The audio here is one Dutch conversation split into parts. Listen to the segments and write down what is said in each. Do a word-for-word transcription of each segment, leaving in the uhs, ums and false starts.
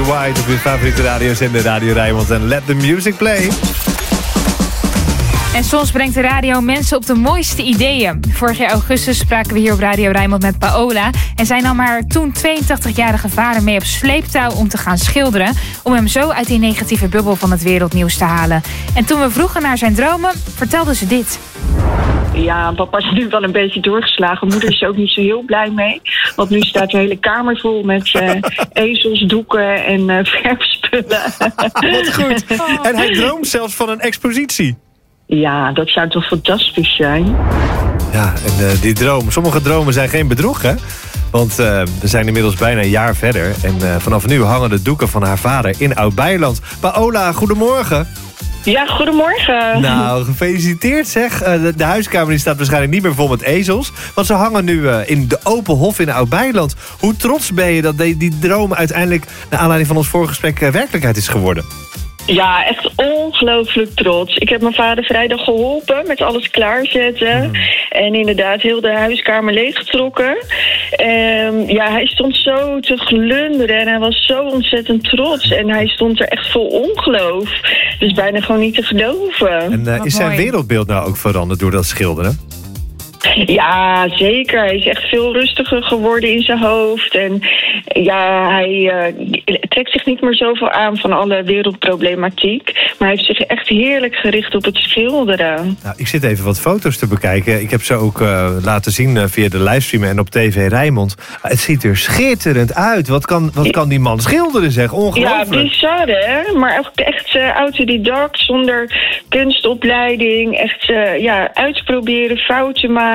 White op uw favoriete radiozender Radio Rijnmond en Let the Music Play. En soms brengt de radio mensen op de mooiste ideeën. Vorig jaar augustus spraken we hier op Radio Rijnmond met Paola. En zij nam haar toen tweeëntachtigjarige vader mee op sleeptouw om te gaan schilderen. Om hem zo uit die negatieve bubbel van het wereldnieuws te halen. En toen we vroegen naar zijn dromen, vertelde ze dit. Ja, papa is nu wel een beetje doorgeslagen. Moeder is er ook niet zo heel blij mee. Want nu staat de hele kamer vol met uh, ezels, doeken en uh, verfspullen. Wat goed. En hij droomt zelfs van een expositie. Ja, dat zou toch fantastisch zijn? Ja, en uh, die droom. Sommige dromen zijn geen bedrog, hè? Want uh, we zijn inmiddels bijna een jaar verder. En uh, vanaf nu hangen de doeken van haar vader in Oud-Beijerland. Paola, goedemorgen. Ja, goedemorgen. Nou, gefeliciteerd zeg. Uh, de, de huiskamer die staat waarschijnlijk niet meer vol met ezels. Want ze hangen nu uh, in de open hof in Oud-Beijerland. Hoe trots ben je dat die, die droom uiteindelijk, naar aanleiding van ons voorgesprek, uh, werkelijkheid is geworden? Ja, echt ongelooflijk trots. Ik heb mijn vader vrijdag geholpen met alles klaarzetten. Mm. En inderdaad heel de huiskamer leeggetrokken. Um, ja, hij stond zo te glunderen en hij was zo ontzettend trots. En hij stond er echt vol ongeloof. Dus bijna gewoon niet te geloven. En uh, is zijn mooi. Wereldbeeld nou ook veranderd door dat schilderen? Ja, zeker. Hij is echt veel rustiger geworden in zijn hoofd. En ja, hij uh, trekt zich niet meer zoveel aan van alle wereldproblematiek. Maar hij heeft zich echt heerlijk gericht op het schilderen. Nou, ik zit even wat foto's te bekijken. Ik heb ze ook uh, laten zien uh, via de livestream en op T V Rijnmond. Het ziet er schitterend uit. Wat kan, wat kan die man schilderen, zeg? Ongelooflijk. Ja, bizar, hè? Maar echt, echt uh, autodidact, zonder kunstopleiding. Echt uh, ja, uitproberen, fouten maken.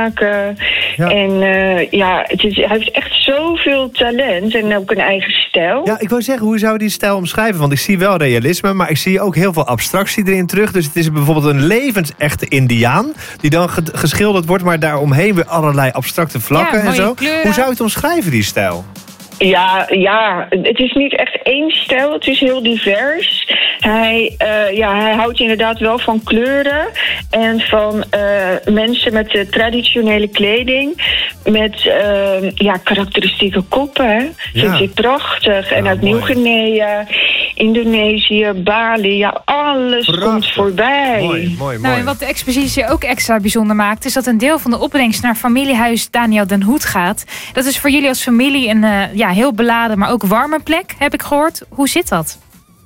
Ja. En uh, ja, het is, hij heeft echt zoveel talent en ook een eigen stijl. Ja, ik wou zeggen, hoe zou je die stijl omschrijven? Want ik zie wel realisme, maar ik zie ook heel veel abstractie erin terug. Dus het is bijvoorbeeld een levensechte Indiaan die dan geschilderd wordt, maar daaromheen weer allerlei abstracte vlakken ja, en zo. Kleuren. Hoe zou je het omschrijven, die stijl? Ja, ja, het is niet echt één stijl, het is heel divers. Hij, uh, ja, hij houdt inderdaad wel van kleuren en van uh, mensen met de traditionele kleding, met uh, ja, karakteristieke koppen. Hè. Ja. Vind ik prachtig. Ja, en uit Nieuw-Guinea, Indonesië, Bali, ja, alles prachtig. Komt voorbij. Mooi, mooi, mooi. Nou, en wat de expositie ook extra bijzonder maakt, is dat een deel van de opbrengst naar familiehuis Daniel Den Hoed gaat. Dat is voor jullie als familie een uh, ja, heel beladen, maar ook warme plek, heb ik gehoord. Hoe zit dat?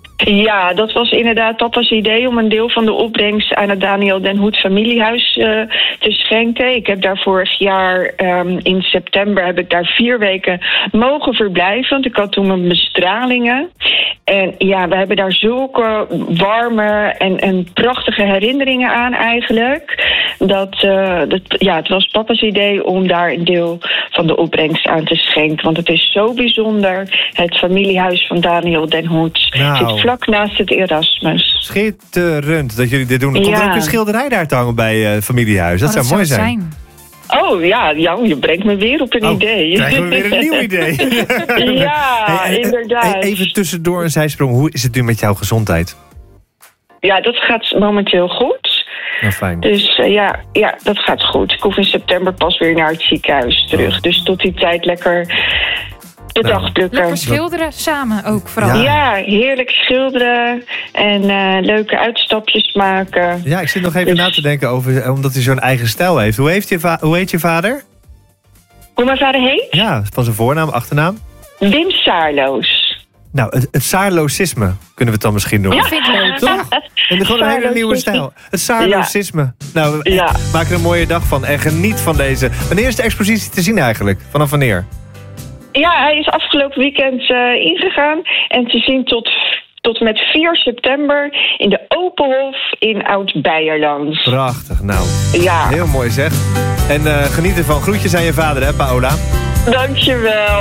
Ja, dat was inderdaad papa's idee om een deel van de opbrengst aan het Daniel Den Hoed familiehuis uh, te schenken. Ik heb daar vorig jaar um, in september heb ik daar vier weken mogen verblijven, want ik had toen mijn bestralingen. En ja, we hebben daar zulke warme en, en prachtige herinneringen aan eigenlijk. Dat, uh, dat, ja, het was papa's idee om daar een deel van de opbrengst aan te schenken. Want het is zo bijzonder, het familiehuis van Daniel Den Hoed. Nou. Zit vlak naast het Erasmus. Schitterend dat jullie dit doen. Er komt ja. ook een schilderij daar te hangen bij uh, familiehuis. Dat, oh, dat zou mooi zijn. zijn. Oh ja, Jan, je brengt me weer op een oh, idee. Krijgen we weer een nieuw idee. Ja, hey, inderdaad. Even tussendoor een zijsprong. Hoe is het nu met jouw gezondheid? Ja, dat gaat momenteel goed. Nou, fijn. Dus uh, ja, ja, dat gaat goed. Ik hoef in september pas weer naar het ziekenhuis terug. Oh. Dus tot die tijd lekker de nou, dag plukken. Lekker schilderen samen ook vooral. Ja, ja heerlijk schilderen en uh, leuke uitstapjes maken. Ja, ik zit nog even dus na te denken over, omdat hij zo'n eigen stijl heeft. Hoe, heeft je va- hoe heet je vader? Hoe mijn vader heet? Ja, van zijn voornaam, achternaam? Wim Saarloos. Nou, het, het Saarloosisme kunnen we het dan misschien doen. Ja, vind ik leuk. Toch? En gewoon een hele nieuwe stijl. Het Saarloosisme. Ja. Nou, ja. maak er een mooie dag van en geniet van deze. Wanneer is de expositie te zien eigenlijk? Vanaf wanneer? Ja, hij is afgelopen weekend uh, ingegaan. En te zien tot, tot met vier september in de Openhof in Oud-Beijerland. Prachtig, nou. Ja. Heel mooi zeg. En uh, geniet ervan. Groetjes aan je vader, hè, Paola? Dankjewel.